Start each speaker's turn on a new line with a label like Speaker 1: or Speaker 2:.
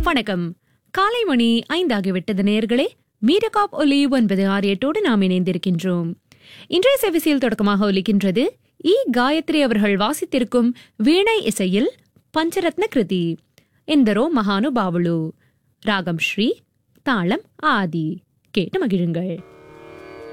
Speaker 1: வணக்கம். காலை மணி 5 ஆகிவிட்டது நேயர்களே. மீரகாப் ஒலி 968 நாம் இணைந்திருக்கின்றோம். இன்றைய செவிசியில் தொடக்கமாக ஒலிக்கின்றது காயத்ரி அவர்கள் வாசித்திருக்கும் வீணை இசையில் பஞ்சரத்ன கிருதி எந்தரோ மகானுபாவுளு, ராகம் ஸ்ரீ, தாளம் ஆதி. கேட்டு மகிழுங்கள்.